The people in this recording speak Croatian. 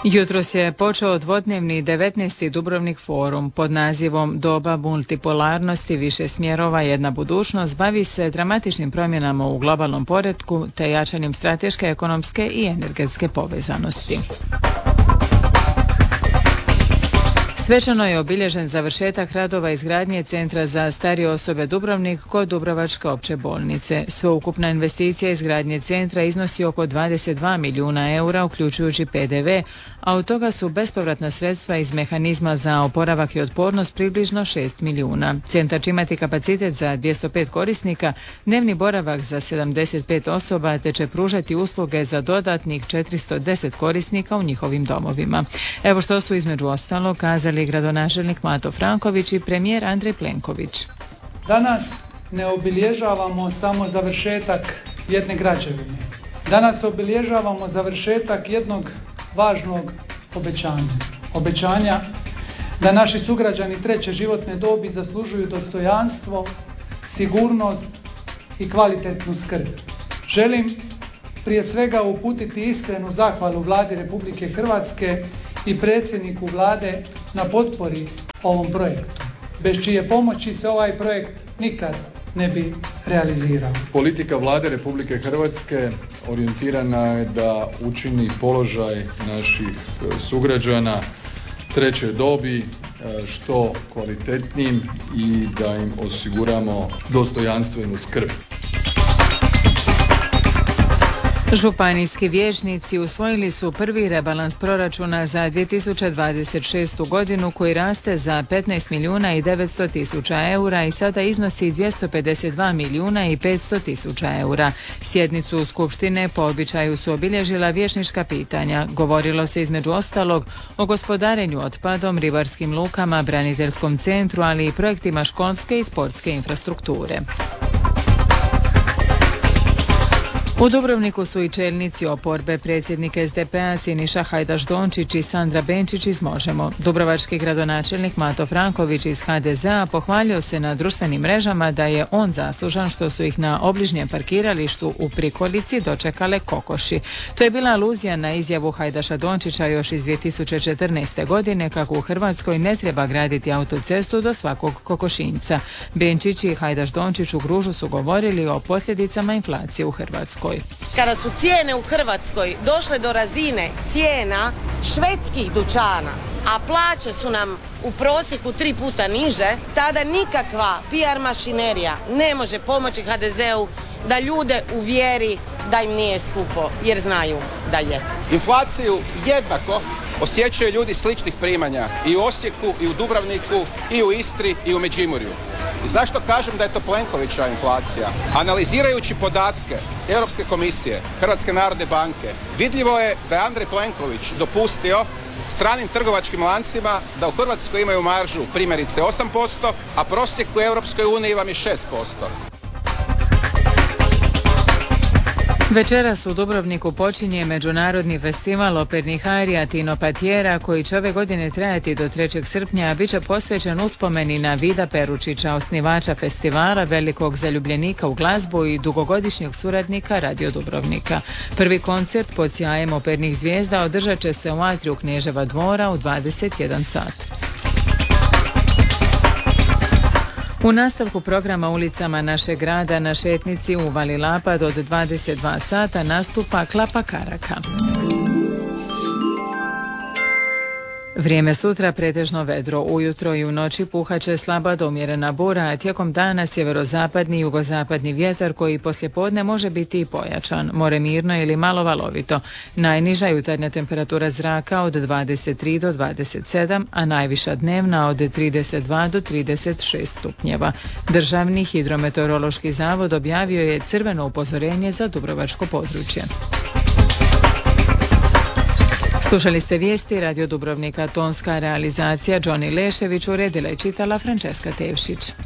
Jutros je počeo dvodnevni 19. Dubrovnik forum pod nazivom Doba multipolarnosti, više smjerova, jedna budućnost. Bavi se dramatičnim promjenama u globalnom poretku te jačanjem strateške, ekonomske i energetske povezanosti. Svečano je obilježen završetak radova izgradnje Centra za starije osobe Dubrovnik kod Dubrovačke opće bolnice. Sveukupna investicija izgradnje centra iznosi oko 22 milijuna eura, uključujući PDV, a od toga su bespovratna sredstva iz mehanizma za oporavak i otpornost približno 6 milijuna. Centar će imati kapacitet za 205 korisnika, dnevni boravak za 75 osoba, te će pružati usluge za dodatnih 410 korisnika u njihovim domovima. Evo što su između ostalog kazali gradonačelnik Mato Franković i premijer Andrej Plenković. Danas ne obilježavamo samo završetak jedne građevine. Danas obilježavamo završetak jednog važnog obećanja. Obećanja da naši sugrađani treće životne dobi zaslužuju dostojanstvo, sigurnost i kvalitetnu skrb. Želim prije svega uputiti iskrenu zahvalu Vladi Republike Hrvatske i predsjedniku Vlade na potpori ovom projektu, bez čije pomoći se ovaj projekt nikad ne bi realizirao. Politika Vlade Republike Hrvatske orijentirana je da učini položaj naših sugrađana treće dobi što kvalitetnijim i da im osiguramo dostojanstvenu skrb. Županijski vijećnici usvojili su prvi rebalans proračuna za 2026. godinu koji raste za 15 milijuna i 900 tisuća eura i sada iznosi 252 milijuna i 500 tisuća eura. Sjednicu Skupštine po običaju su obilježila vijećnička pitanja. Govorilo se između ostalog o gospodarenju otpadom, ribarskim lukama, braniteljskom centru, ali i projektima školske i sportske infrastrukture. U Dubrovniku su i čelnici oporbe, predsjednik SDP-a Siniša Hajdaš-Dončić i Sandra Benčić iz Možemo. Dubrovački gradonačelnik Mato Franković iz HDZ-a pohvalio se na društvenim mrežama da je on zaslužan što su ih na obližnjem parkiralištu u Prikolici dočekale kokoši. To je bila aluzija na izjavu Hajdaša Dončića još iz 2014. godine kako u Hrvatskoj ne treba graditi autocestu do svakog kokošinca. Benčić i Hajdaš-Dončić u Gružu su govorili o posljedicama inflacije u Hrvatskoj. Kada su cijene u Hrvatskoj došle do razine cijena švedskih dućana, a plaće su nam u prosjeku 3 puta niže, tada nikakva PR mašinerija ne može pomoći HDZ-u da ljude uvjeri da im nije skupo, jer znaju da je. Inflaciju jednako osjećaju ljudi sličnih primanja i u Osijeku, i u Dubrovniku, i u Istri, i u Međimurju. I zašto kažem da je to Plenkovićeva inflacija? Analizirajući podatke Europske komisije, Hrvatske narodne banke, vidljivo je da je Andrej Plenković dopustio stranim trgovačkim lancima da u Hrvatskoj imaju maržu primjerice 8%, a prosjek u Europskoj uniji vam je 6%. Večeras u Dubrovniku počinje Međunarodni festival opernih arija Tino Patjera koji će ove godine trajati do 3. srpnja, a bit će posvećen uspomeni na Vida Peručića, osnivača festivala, velikog zaljubljenika u glazbu i dugogodišnjeg suradnika Radio Dubrovnika. Prvi koncert pod sjajem opernih zvijezda održat će se u atriju Kneževa dvora u 21 sat. U nastavku programa ulicama našeg grada na šetnici u Vali Lapad od 22 sata nastupa Klapa Karaka. Vrijeme sutra pretežno vedro, ujutro i u noći puhaće slaba do umjerena bura, a tijekom dana sjeverozapadni i jugozapadni vjetar koji poslijepodne može biti i pojačan, more mirno ili malo valovito. Najniža jutarnja temperatura zraka od 23 do 27, a najviša dnevna od 32 do 36 stupnjeva. Državni hidrometeorološki zavod objavio je crveno upozorenje za dubrovačko područje. Slušali ste vijesti Radio Dubrovnika, tonska realizacija Johnny Lešević, uredila i čitala Frančeska Tevšić.